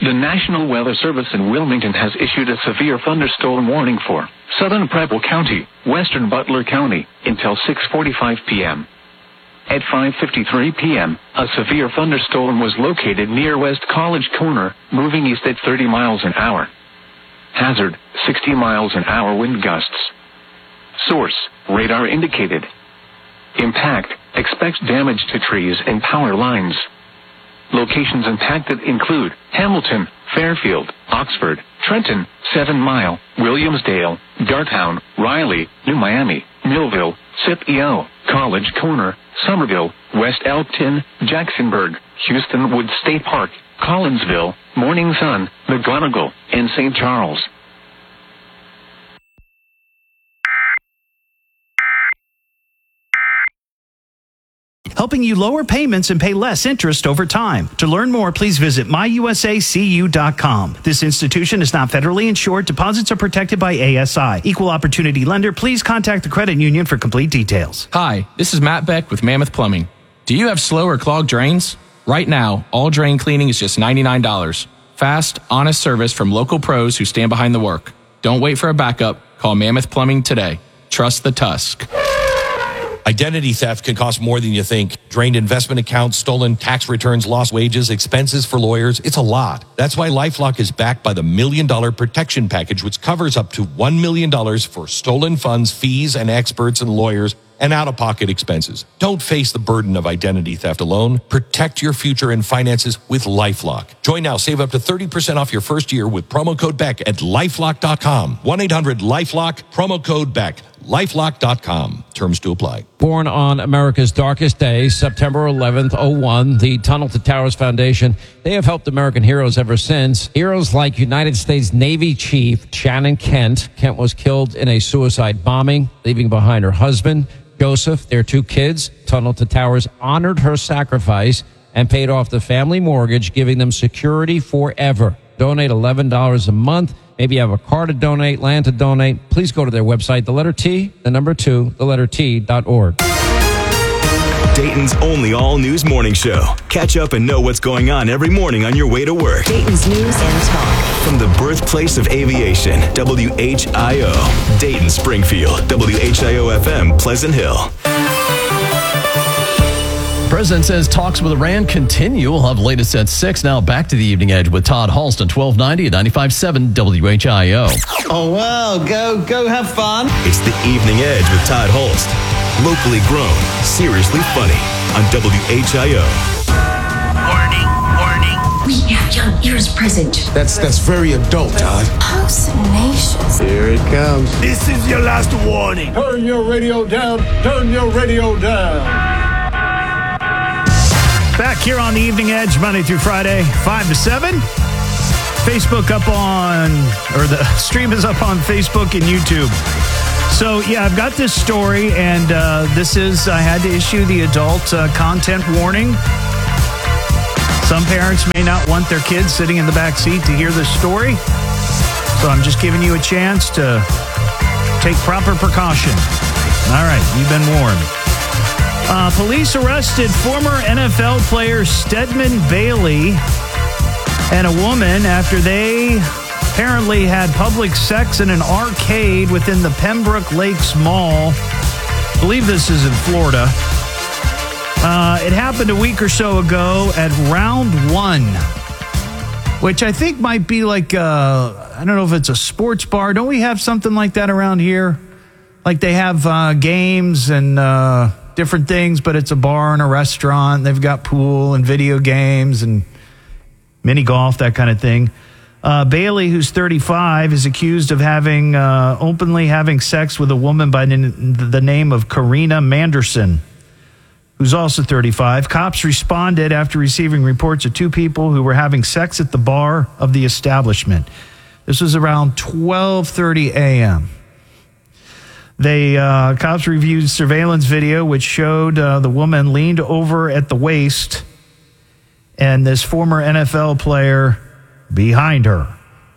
The National Weather Service in Wilmington has issued a severe thunderstorm warning for southern Preble County, western Butler County, until 6:45 p.m. At 5:53 p.m., a severe thunderstorm was located near West College Corner, moving east at 30 miles an hour. Hazard, 60 miles an hour wind gusts. Source, radar indicated. Impact, expect damage to trees and power lines. Locations impacted include Hamilton, Fairfield, Oxford, Trenton, 7 Mile, Williamsdale, Dartown, Riley, New Miami, Millville, Scipio, College Corner, Somerville, West Elkton, Jacksonburg, Houston Woods State Park, Collinsville, Morning Sun, McGonigal, and St. Charles. Helping you lower payments and pay less interest over time. To learn more, please visit myusacu.com. This institution is not federally insured. Deposits are protected by ASI. Equal opportunity lender. Please contact the credit union for complete details. Hi, this is Matt Beck with Mammoth Plumbing. Do you have slow or clogged drains? Right now, all drain cleaning is just $99. Fast, honest service from local pros who stand behind the work. Don't wait for a backup. Call Mammoth Plumbing today. Trust the Tusk. Identity theft can cost more than you think. Drained investment accounts, stolen tax returns, lost wages, expenses for lawyers. It's a lot. That's why LifeLock is backed by the $1 Million Protection Package, which covers up to $1 million for stolen funds, fees, and experts and lawyers, and out-of-pocket expenses. Don't face the burden of identity theft alone. Protect your future and finances with LifeLock. Join now. Save up to 30% off your first year with promo code BECK at LifeLock.com. 1-800-LifeLock, promo code BECK. LifeLock.com. Terms to apply. Born on America's darkest day, September 11th, 01, the Tunnel to Towers Foundation, they have helped American heroes ever since. Heroes like United States Navy Chief Shannon Kent. Kent was killed in a suicide bombing, leaving behind her husband, Joseph, their 2 kids. Tunnel to Towers honored her sacrifice and paid off the family mortgage, giving them security forever. Donate $11 a month. Maybe you have a car to donate, land to donate. Please go to their website, the letter T, the number 2, the letter T.org. Dayton's only all-news morning show. Catch up and know what's going on every morning on your way to work. Dayton's News and Talk. From the birthplace of aviation, WHIO. Dayton, Springfield, WHIO-FM, Pleasant Hill. President says talks with Iran continue. We'll have latest at 6. Now back to the Evening Edge with Todd Halston, 1290 at 95.7 WHIO. Oh, well, go have fun. It's the Evening Edge with Todd Holst. Locally grown, seriously funny on WHIO. Warning. We have young ears present. That's very adult, Todd. How salacious. Here it comes. This is your last warning. Turn your radio down. Turn your radio down. Back here on the Evening Edge, Monday through Friday, 5 to 7. Facebook up on, or the stream is up on Facebook and YouTube. So, yeah, I've got this story, and I had to issue the adult content warning. Some parents may not want their kids sitting in the back seat to hear this story. So I'm just giving you a chance to take proper precaution. All right, you've been warned. Police arrested former NFL player Stedman Bailey and a woman after they apparently had public sex in an arcade within the Pembroke Lakes Mall. I believe this is in Florida. It happened a week or so ago at Round 1, which I think might be like, I don't know if it's a sports bar. Don't we have something like that around here? Like they have games and different things, but it's a bar and a restaurant. They've got pool and video games and mini golf, that kind of thing. Bailey, who's 35, is accused of openly having sex with a woman by the name of Karina Manderson, who's also 35. Cops responded after receiving reports of 2 people who were having sex at the bar of the establishment. This was around 12:30 a.m. Cops reviewed surveillance video, which showed the woman leaned over at the waist and this former NFL player behind her.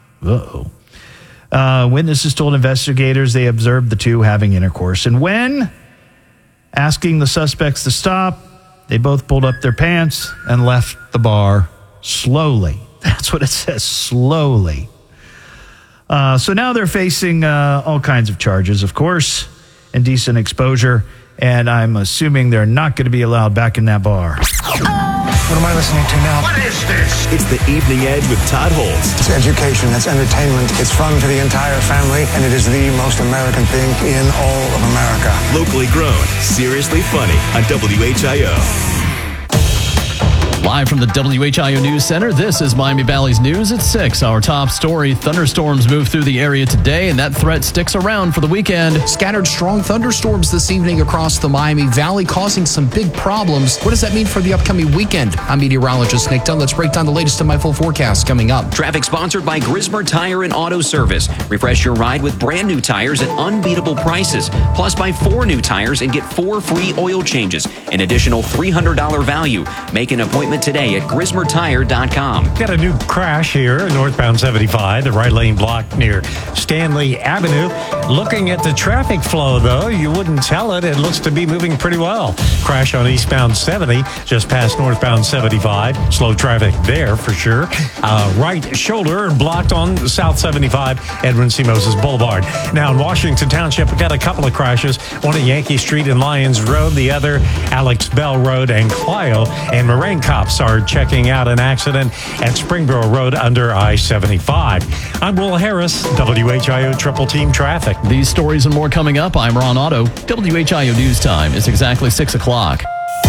Witnesses told investigators they observed the 2 having intercourse. And when asking the suspects to stop, they both pulled up their pants and left the bar slowly. That's what it says, slowly. So now they're facing all kinds of charges, of course, indecent exposure, and I'm assuming they're not going to be allowed back in that bar. What am I listening to now? What is this? It's the Evening Edge with Todd Holtz. It's education, it's entertainment, it's fun for the entire family, and it is the most American thing in all of America. Locally grown, seriously funny on WHIO. Live from the WHIO News Center, this is Miami Valley's News at 6. Our top story, thunderstorms move through the area today, and that threat sticks around for the weekend. Scattered strong thunderstorms this evening across the Miami Valley, causing some big problems. What does that mean for the upcoming weekend? I'm meteorologist Nick Dunn. Let's break down the latest in my full forecast coming up. Traffic sponsored by Grismer Tire and Auto Service. Refresh your ride with brand new tires at unbeatable prices. Plus, buy 4 new tires and get 4 free oil changes. An additional $300 value. Make an appointment today at GrismerTire.com. Got a new crash here, northbound 75, the right lane blocked near Stanley Avenue. Looking at the traffic flow, though, you wouldn't tell it. It looks to be moving pretty well. Crash on eastbound 70, just past northbound 75. Slow traffic there for sure. Right shoulder blocked on South 75, Edwin C. Moses Boulevard. Now in Washington Township, we got a couple of crashes. One at Yankee Street and Lyons Road, the other Alex Bell Road and Clio. And Moraine cops are checking out an accident at Springboro Road under I-75. I'm Will Harris, WHIO Triple Team Traffic. These stories and more coming up. I'm Ron Otto. WHIO News Time is exactly 6 o'clock.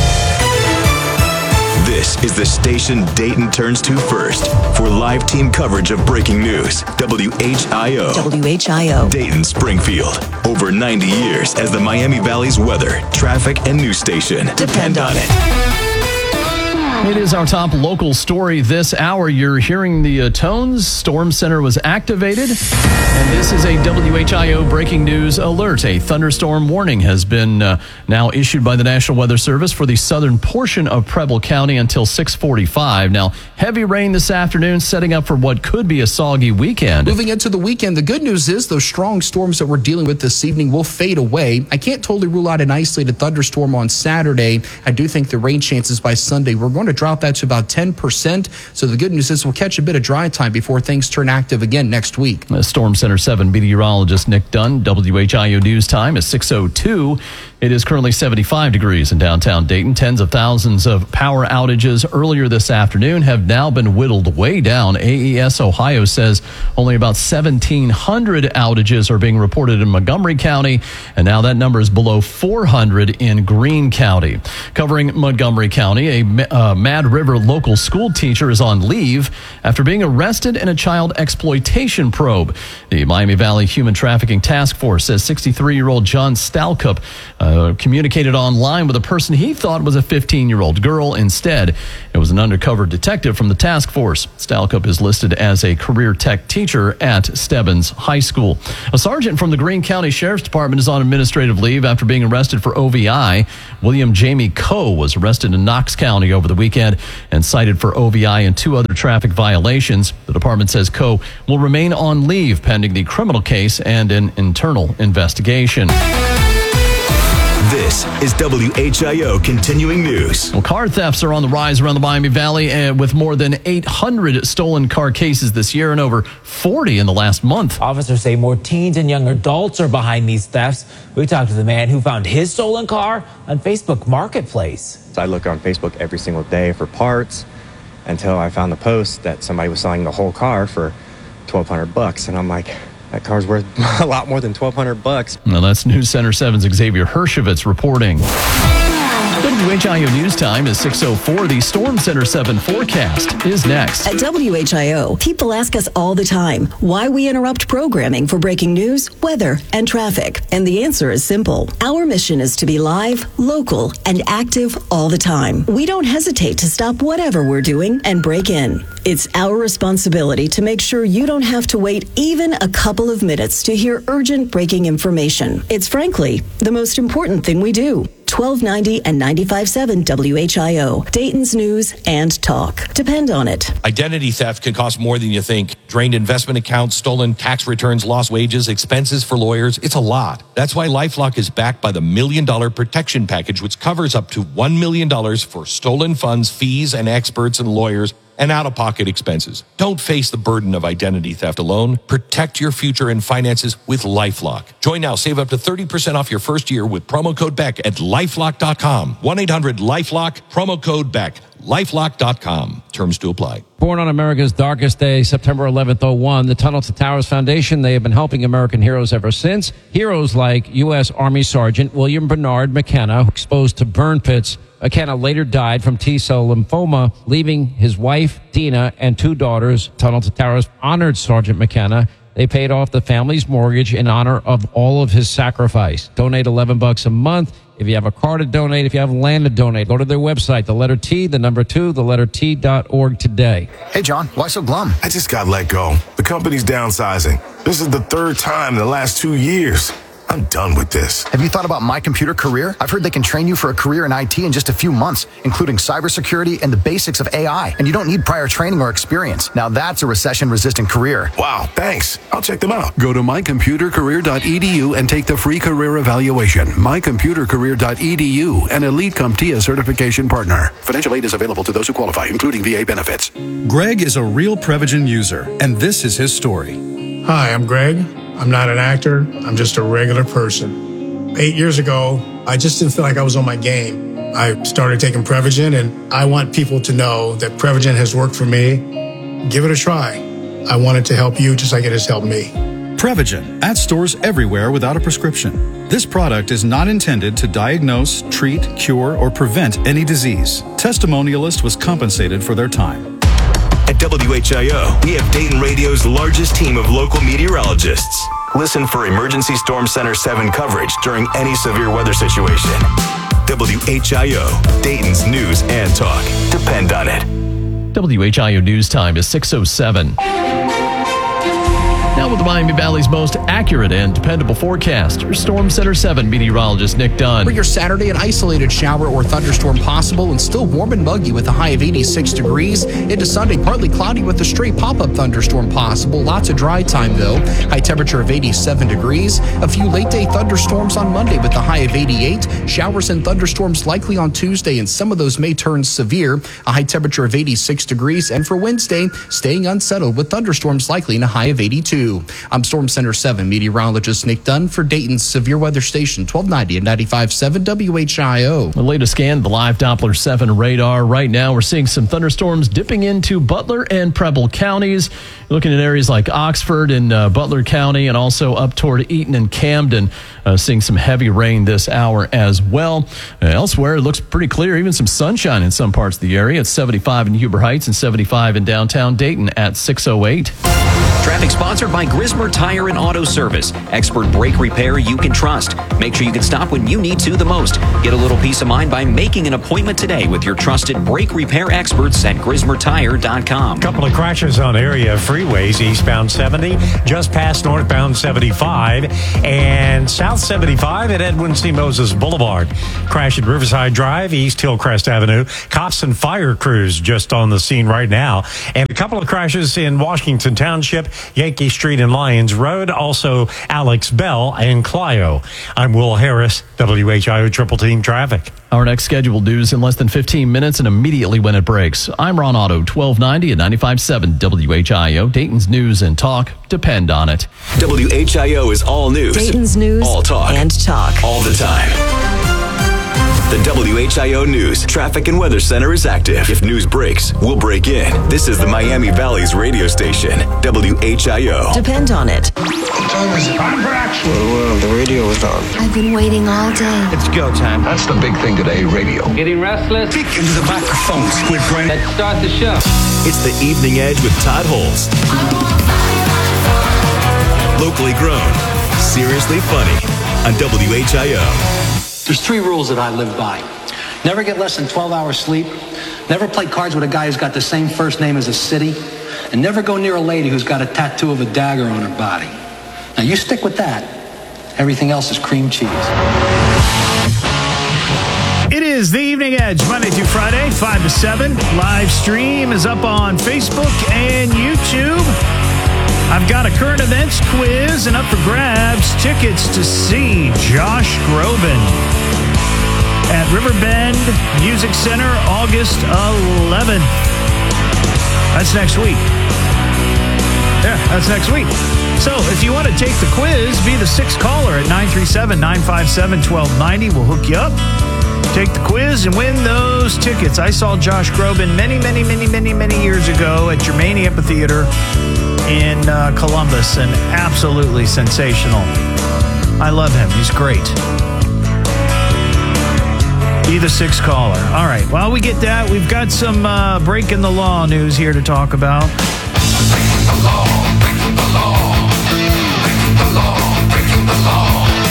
This is the station Dayton turns to first for live team coverage of breaking news. WHIO. WHIO. Dayton, Springfield. Over 90 years as the Miami Valley's weather, traffic, and news station. Depend on it. It is our top local story this hour. You're hearing the tones. Storm Center was activated. And this is a WHIO breaking news alert. A thunderstorm warning has been now issued by the National Weather Service for the southern portion of Preble County until 6:45. Now, heavy rain this afternoon, setting up for what could be a soggy weekend. Moving into the weekend, the good news is those strong storms that we're dealing with this evening will fade away. I can't totally rule out an isolated thunderstorm on Saturday. I do think the rain chances by Sunday, we're going to drop that to about 10%. So the good news is we'll catch a bit of dry time before things turn active again next week. Storm Center 7 meteorologist Nick Dunn. WHIO News Time is 6:02. It is currently 75 degrees in downtown Dayton. Tens of thousands of power outages earlier this afternoon have now been whittled way down. AES Ohio says only about 1,700 outages are being reported in Montgomery County, and now that number is below 400 in Greene County. Covering Montgomery County, a Mad River local school teacher is on leave after being arrested in a child exploitation probe. The Miami Valley Human Trafficking Task Force says 63-year-old John Stalcup communicated online with a person he thought was a 15-year-old girl. Instead, it was an undercover detective from the task force. Stalcup is listed as a career tech teacher at Stebbins High School. A sergeant from the Greene County Sheriff's Department is on administrative leave after being arrested for OVI. William Jamie Coe was arrested in Knox County over the weekend and cited for OVI and 2 other traffic violations. The department says Coe will remain on leave pending the criminal case and an internal investigation. This is WHIO Continuing News. Well, car thefts are on the rise around the Miami Valley with more than 800 stolen car cases this year and over 40 in the last month. Officers say more teens and young adults are behind these thefts. We talked to the man who found his stolen car on Facebook Marketplace. I look on Facebook every single day for parts until I found the post that somebody was selling the whole car for $1,200. And I'm like, that car's worth a lot more than $1,200. Now that's News Center 7's Xavier Hershevitz reporting. WHIO News Time is 6:04. The Storm Center 7 forecast is next. At WHIO, people ask us all the time why we interrupt programming for breaking news, weather, and traffic. And the answer is simple. Our mission is to be live, local, and active all the time. We don't hesitate to stop whatever we're doing and break in. It's our responsibility to make sure you don't have to wait even a couple of minutes to hear urgent breaking information. It's frankly the most important thing we do. 1290 and 95.7 WHIO, Dayton's news and talk. Depend on it. Identity theft can cost more than you think. Drained investment accounts, stolen tax returns, lost wages, expenses for lawyers. It's a lot. That's why LifeLock is backed by the $1 Million Protection Package, which covers up to $1 million for stolen funds, fees, and experts and lawyers and out-of-pocket expenses. Don't face the burden of identity theft alone. Protect your future and finances with LifeLock. Join now. Save up to 30% off your first year with promo code Beck at LifeLock.com. 1-800-LifeLock, promo code Beck. LifeLock.com. Terms to apply. Born on America's darkest day, September 11th, 01, the Tunnel to Towers Foundation, they have been helping American heroes ever since. Heroes like U.S. Army Sergeant William Bernard McKenna, exposed to burn pits. McKenna later died from T-cell lymphoma, leaving his wife, Dina, and 2 daughters. Tunnel to Towers honored Sergeant McKenna. They paid off the family's mortgage in honor of all of his sacrifice. Donate $11 a month. If you have a car to donate, if you have land to donate, go to their website, the letter T, the number 2, the letter T.org today. Hey, John, why so glum? I just got let go. The company's downsizing. This is the 3rd time in the last 2 years. I'm done with this. Have you thought about My Computer Career? I've heard they can train you for a career in IT in just a few months, including cybersecurity and the basics of AI. And you don't need prior training or experience. Now that's a recession-resistant career. Wow, thanks. I'll check them out. Go to mycomputercareer.edu and take the free career evaluation. mycomputercareer.edu, an Elite CompTIA certification partner. Financial aid is available to those who qualify, including VA benefits. Greg is a real Prevagen user, and this is his story. Hi, I'm Greg. I'm not an actor. I'm just a regular person. 8 years ago, I just didn't feel like I was on my game. I started taking Prevagen, and I want people to know that Prevagen has worked for me. Give it a try. I want it to help you just like it has helped me. Prevagen, at stores everywhere without a prescription. This product is not intended to diagnose, treat, cure, or prevent any disease. Testimonialist was compensated for their time. At WHIO, we have Dayton Radio's largest team of local meteorologists. Listen for Emergency Storm Center 7 coverage during any severe weather situation. WHIO, Dayton's news and talk. Depend on it. WHIO News Time is 6:07. Now with the Miami Valley's most accurate and dependable forecast, your Storm Center 7 meteorologist Nick Dunn. For your Saturday, an isolated shower or thunderstorm possible and still warm and muggy with a high of 86 degrees. Into Sunday, partly cloudy with a stray pop-up thunderstorm possible. Lots of dry time, though. High temperature of 87 degrees. A few late-day thunderstorms on Monday with a high of 88. Showers and thunderstorms likely on Tuesday, and some of those may turn severe. A high temperature of 86 degrees. And for Wednesday, staying unsettled with thunderstorms likely in a high of 82. I'm Storm Center 7 meteorologist Nick Dunn for Dayton's Severe Weather Station, 1290 and 95.7 WHIO. The latest scan, the live Doppler 7 radar. Right now, we're seeing some thunderstorms dipping into Butler and Preble counties. You're looking at areas like Oxford and Butler County, and also up toward Eaton and Camden, seeing some heavy rain this hour as well. Elsewhere, it looks pretty clear, even some sunshine in some parts of the area. It's 75 in Huber Heights and 75 in downtown Dayton at 6:08. Traffic sponsored by Grismer Tire and Auto Service. Expert brake repair you can trust. Make sure you can stop when you need to the most. Get a little peace of mind by making an appointment today with your trusted brake repair experts at GrismerTire.com. Couple of crashes on area freeways, eastbound 70, just past northbound 75, and south 75 at Edwin C. Moses Boulevard. Crash at Riverside Drive, East Hillcrest Avenue. Cops and fire crews just on the scene right now. And a couple of crashes in Washington Township, Yankee Street and Lyons Road, also Alex Bell and Clio. I'm Will Harris, WHIO Triple Team Traffic. Our next scheduled news in less than 15 minutes and immediately when it breaks. I'm Ron Otto, 1290 and 95.7 WHIO. Dayton's news and talk. Depend on it. WHIO is all news. Dayton's news all talk. And talk. All the time. The WHIO News Traffic and Weather Center is active. If news breaks, we'll break in. This is the Miami Valley's radio station, WHIO. Depend on it. What time is it? Time for action. Well, the radio is on. I've been waiting all day. It's go time. That's the big thing today, radio. Getting restless? Speak into the microphones with Brent. Let's start the show. It's the Evening Edge with Todd Holtz. Locally grown, seriously funny on WHIO. There's 3 rules that I live by. Never get less than 12 hours sleep. Never play cards with a guy who's got the same first name as a city. And never go near a lady who's got a tattoo of a dagger on her body. Now you stick with that. Everything else is cream cheese. It is the Evening Edge, Monday through Friday, 5 to 7. Live stream is up on Facebook and YouTube. I've got a current events quiz, and up for grabs, tickets to see Josh Groban at Riverbend Music Center, August 11th. That's next week. Yeah, that's next week. So if you want to take the quiz, be the sixth caller at 937-957-1290. We'll hook you up. Take the quiz and win those tickets. I saw Josh Groban many years ago at Germania Amphitheater in Columbus, and absolutely sensational. I love him. He's great. Be the sixth caller. All right. While we get that, we've got some breaking the law news here to talk about. Breaking the law, breaking the law, breaking the law, breaking the law.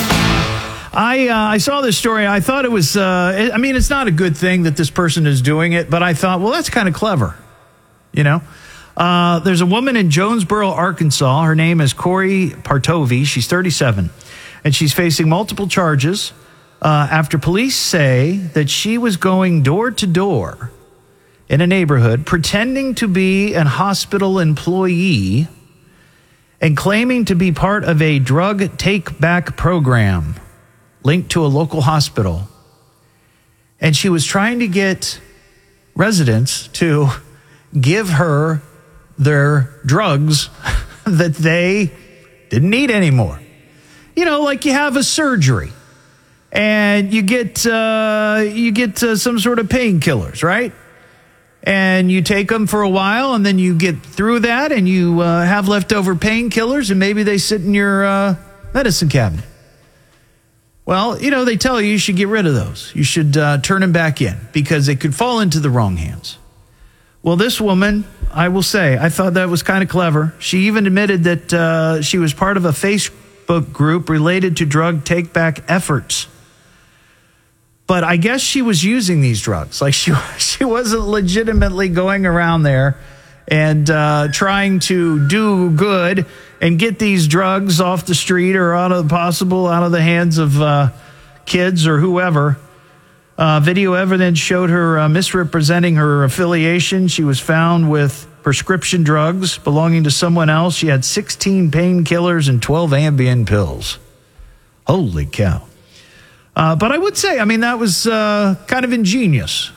I saw this story. I thought it was, I mean, it's not a good thing that this person is doing it, but I thought, well, that's kind of clever. You know? There's a woman in Jonesboro, Arkansas. Her name is Corey Partovi. She's 37. And she's facing multiple charges after police say that she was going door to door in a neighborhood pretending to be a hospital employee and claiming to be part of a drug take-back program linked to a local hospital. And she was trying to get residents to give her their drugs that they didn't need anymore. You know, like you have a surgery and you get some sort of painkillers, right? And you take them for a while, and then you get through that, and you have leftover painkillers, and maybe they sit in your medicine cabinet. Well, you know, they tell you should get rid of those. You should turn them back in because they could fall into the wrong hands. Well, this woman, I will say, I thought that was kind of clever. She even admitted that she was part of a Facebook group related to drug take-back efforts. But I guess she was using these drugs. Like she wasn't legitimately going around there and trying to do good and get these drugs off the street or out of the hands of kids or whoever. Video evidence showed her misrepresenting her affiliation. She was found with prescription drugs belonging to someone else. She had 16 painkillers and 12 Ambien pills. Holy cow. But I would say, I mean, that was kind of ingenious.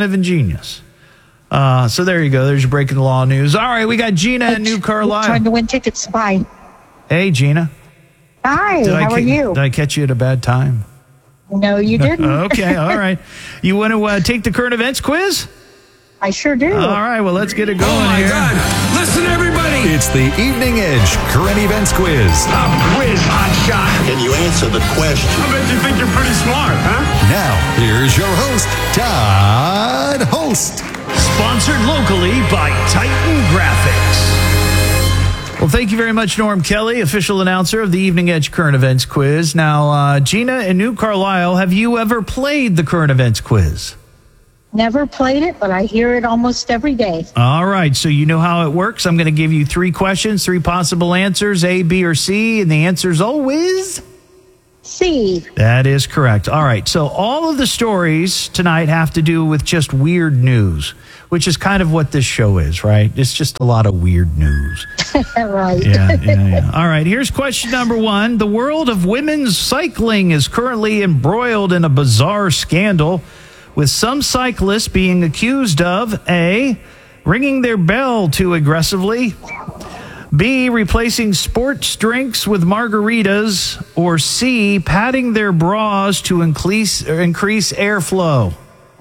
So there you go. There's your breaking the law news. All right, we got Gina in New Carlisle. Trying to win tickets. Bye. Hey, Gina. Hi, how are you? Did I catch you at a bad time? No, you didn't. Okay, all right. You want to take the current events quiz? I sure do. All right, well, let's get it going here. God. Listen, everybody. It's the Evening Edge Current Events Quiz. A quiz, hot shot. Can you answer the question? I bet you think you're pretty smart, huh? Now, here's your host, Todd Holst. Sponsored locally by Titan Graphics. Well, thank you very much, Norm Kelly, official announcer of the Evening Edge Current Events Quiz. Now, Gina in New Carlisle, have you ever played the Current Events Quiz? Never played it, but I hear it almost every day. All right, so you know how it works. I'm going to give you 3 questions, 3 possible answers, A, B, or C, and the answer is always C. That is correct. All right, so all of the stories tonight have to do with just weird news, which is kind of what this show is, right? It's just a lot of weird news. Right. Yeah. All right, here's question number 1. The world of women's cycling is currently embroiled in a bizarre scandal, with some cyclists being accused of A, ringing their bell too aggressively, B, replacing sports drinks with margaritas, or C, padding their bras to increase airflow.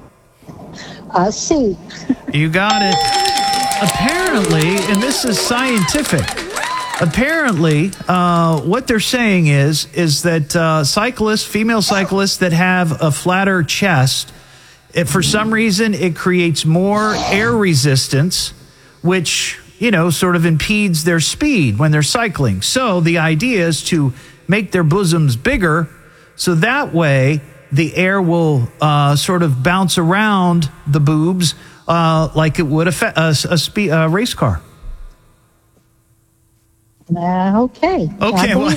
C. You got it. Apparently, and this is scientific, apparently what they're saying is that cyclists, female cyclists that have a flatter chest, for some reason, it creates more air resistance, which, you know, sort of impedes their speed when they're cycling. So the idea is to make their bosoms bigger, so that way the air will sort of bounce around the boobs like it would a race car. Okay. Well,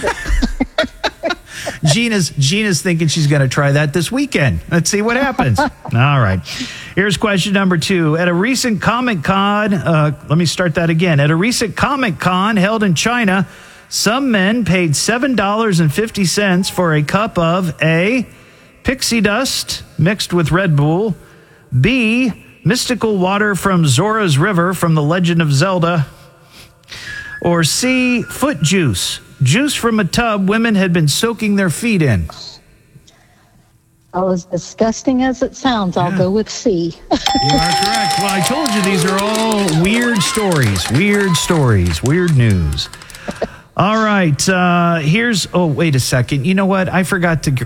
Gina's thinking she's going to try that this weekend. Let's see what happens. All right. Here's question number 2. At a recent Comic-Con, let me start that again. At a recent Comic-Con held in China, some men paid $7.50 for a cup of A, pixie dust mixed with Red Bull, B, mystical water from Zora's River from The Legend of Zelda. Or C, foot juice. Juice from a tub women had been soaking their feet in. Oh, as disgusting as it sounds, I'll go with C. You are correct. Well, I told you these are all weird stories, weird news. All right, wait a second. You know what? I forgot to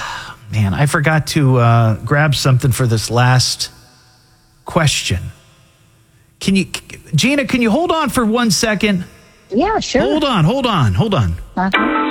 grab something for this last question. Gina, can you hold on for 1 second? Yeah, sure. Hold on. Uh-huh.